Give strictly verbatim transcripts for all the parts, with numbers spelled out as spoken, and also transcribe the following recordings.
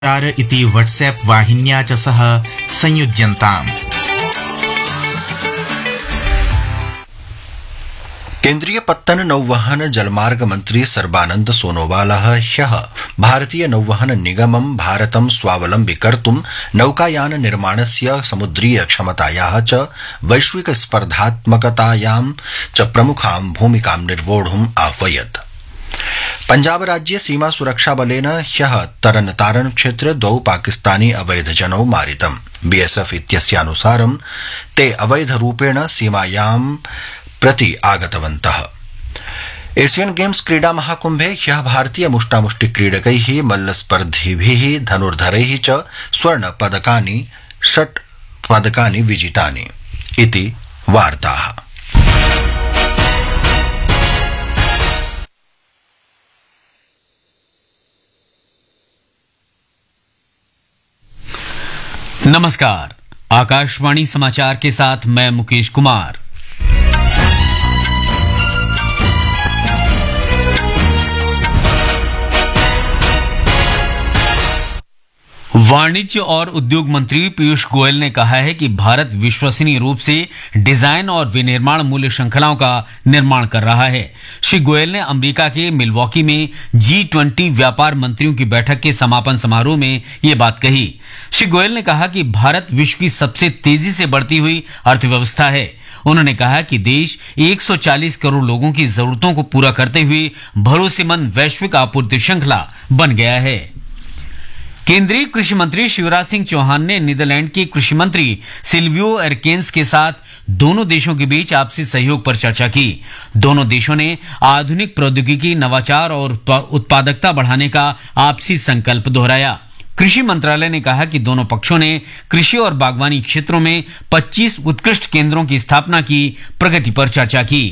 इति व्हाट्सएप वाहिन्या च सह संयुज्यन्ताम्। केन्द्रीय पत्तन नौवहन जलमार्ग मंत्री सर्बानंद सोनोवालः ह्यः भारतीय नौवहन निगमं भारतं स्वावलम्बी कर्तुं नौकायान निर्माणस्य समुद्रीय क्षमतायाः च वैश्विक स्पर्धात्मकतायां च प्रमुखां भूमिकां निर्वोढुम् आह्वयत्। पंजाब राज्ये सीमा सुरक्षा बलेन ह्यः तरन तारन क्षेत्रे द्वौ पाकिस्तानी अवैधजनौ मारितम्। बीएसएफ इत्यस्यानुसारं ते अवैधरूपेण सीमायां प्रति आगतवन्तः। एशियन गेम्स क्रीडा महाकुंभे ह्यः भारतीय मुष्टामुष्टि क्रीडकैः मल्लस्पर्धिभिः धनुर्धरैः च स्वर्ण पदकानि षट् पदकानि विजितानि इति वार्ताः। नमस्कार, आकाशवाणी समाचार के साथ मैं मुकेश कुमार। वाणिज्य और उद्योग मंत्री पीयूष गोयल ने कहा है कि भारत विश्वसनीय रूप से डिजाइन और विनिर्माण मूल्य श्रृंखलाओं का निर्माण कर रहा है। श्री गोयल ने अमेरिका के मिलवॉकी में जी ट्वेंटी व्यापार मंत्रियों की बैठक के समापन समारोह में ये बात कही। श्री गोयल ने कहा कि भारत विश्व की सबसे तेजी से बढ़ती हुई अर्थव्यवस्था है। उन्होंने कहा कि देश एक सौ चालीस करोड़ लोगों की जरूरतों को पूरा करते हुए भरोसेमंद वैश्विक आपूर्ति श्रृंखला बन गया है। केंद्रीय कृषि मंत्री शिवराज सिंह चौहान ने नीदरलैंड के कृषि मंत्री सिल्वियो एरकेन्स के साथ दोनों देशों के बीच आपसी सहयोग पर चर्चा की। दोनों देशों ने आधुनिक प्रौद्योगिकी, नवाचार और उत्पादकता बढ़ाने का आपसी संकल्प दोहराया। कृषि मंत्रालय ने कहा कि दोनों पक्षों ने कृषि और बागवानी क्षेत्रों में पच्चीस उत्कृष्ट केंद्रों की स्थापना की प्रगति पर चर्चा की।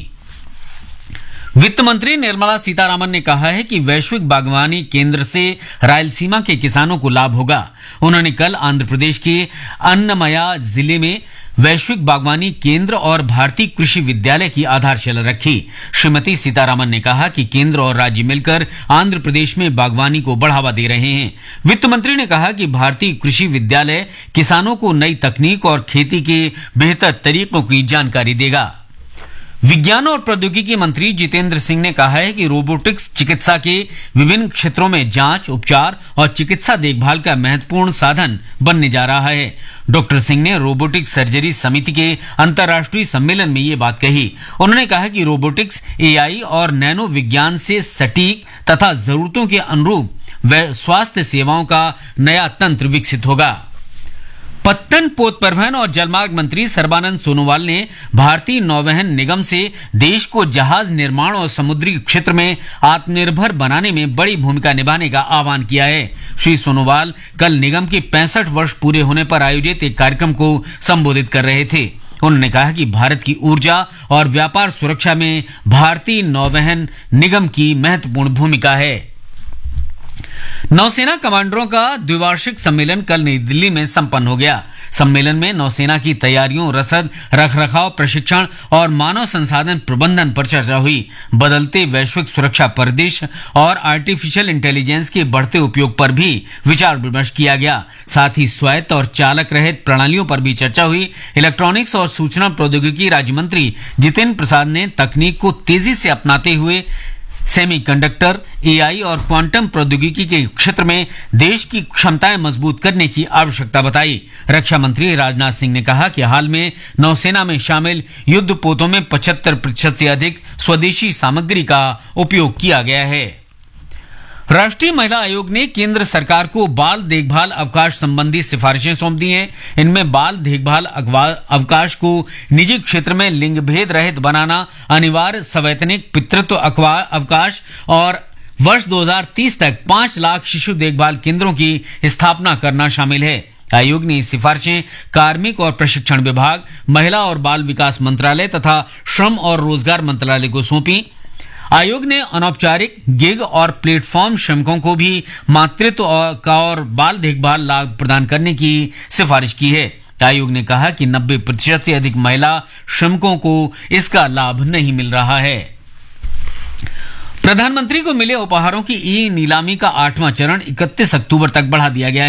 वित्त मंत्री निर्मला सीतारामन ने कहा है कि वैश्विक बागवानी केंद्र से रायलसीमा के किसानों को लाभ होगा। उन्होंने कल आंध्र प्रदेश के अन्नमया जिले में वैश्विक बागवानी केंद्र और भारतीय कृषि विद्यालय की आधारशिला रखी। श्रीमती सीतारामन ने कहा कि केंद्र और राज्य मिलकर आंध्र प्रदेश में बागवानी को बढ़ावा दे रहे हैं। वित्त मंत्री ने कहा कि भारतीय कृषि विद्यालय किसानों को नई तकनीक और खेती के बेहतर तरीकों की जानकारी देगा। विज्ञान और प्रौद्योगिकी मंत्री जितेंद्र सिंह ने कहा है कि रोबोटिक्स चिकित्सा के विभिन्न क्षेत्रों में जांच, उपचार और चिकित्सा देखभाल का महत्वपूर्ण साधन बनने जा रहा है। डॉक्टर सिंह ने रोबोटिक सर्जरी समिति के अंतर्राष्ट्रीय सम्मेलन में ये बात कही। उन्होंने कहा कि रोबोटिक्स, एआई और नैनो विज्ञान से सटीक तथा जरूरतों के अनुरूप स्वास्थ्य सेवाओं का नया तंत्र विकसित होगा। पत्तन, पोत परिवहन और जलमार्ग मंत्री सर्बानंद सोनोवाल ने भारतीय नौवहन निगम से देश को जहाज निर्माण और समुद्री क्षेत्र में आत्मनिर्भर बनाने में बड़ी भूमिका निभाने का आह्वान किया है। श्री सोनोवाल कल निगम के पैंसठ वर्ष पूरे होने पर आयोजित एक कार्यक्रम को संबोधित कर रहे थे। उन्होंने कहा कि भारत की ऊर्जा और व्यापार सुरक्षा में भारतीय नौवहन निगम की महत्वपूर्ण भूमिका है। नौसेना कमांडरों का द्विवार्षिक सम्मेलन कल नई दिल्ली में संपन्न हो गया। सम्मेलन में नौसेना की तैयारियों, रसद, रखरखाव, प्रशिक्षण और मानव संसाधन प्रबंधन पर चर्चा हुई। बदलते वैश्विक सुरक्षा परिदृश्य और आर्टिफिशियल इंटेलिजेंस के बढ़ते उपयोग पर भी विचार विमर्श किया गया। साथ ही स्वायत्त और चालक रहित प्रणालियों पर भी चर्चा हुई। इलेक्ट्रॉनिक्स और सूचना प्रौद्योगिकी राज्य मंत्री जितेंद्र प्रसाद ने तकनीक को तेजी से अपनाते हुए सेमीकंडक्टर, एआई और क्वांटम प्रौद्योगिकी के क्षेत्र में देश की क्षमताएं मजबूत करने की आवश्यकता बताई। रक्षा मंत्री राजनाथ सिंह ने कहा कि हाल में नौसेना में शामिल युद्धपोतों में पचहत्तर प्रतिशत से अधिक स्वदेशी सामग्री का उपयोग किया गया है। राष्ट्रीय महिला आयोग ने केंद्र सरकार को बाल देखभाल अवकाश संबंधी सिफारिशें सौंप दी हैं। इनमें बाल देखभाल अवकाश को निजी क्षेत्र में लिंग भेद रहित बनाना, अनिवार्य सवैतनिक पितृत्व अवकाश और वर्ष दो हज़ार तीस तक पांच लाख शिशु देखभाल केंद्रों की स्थापना करना शामिल है। आयोग ने सिफारिशें कार्मिक और प्रशिक्षण विभाग, महिला और बाल विकास मंत्रालय तथा श्रम और रोजगार मंत्रालय को सौंपी। आयोग ने अनौपचारिक गिग और प्लेटफॉर्म श्रमिकों को भी मातृत्व का और बाल देखभाल लाभ प्रदान करने की सिफारिश की है। आयोग ने कहा कि नब्बे प्रतिशत से अधिक महिला श्रमिकों को इसका लाभ नहीं मिल रहा है। प्रधानमंत्री को मिले उपहारों की ई नीलामी का आठवां चरण इकतीस अक्टूबर तक बढ़ा दिया गया है।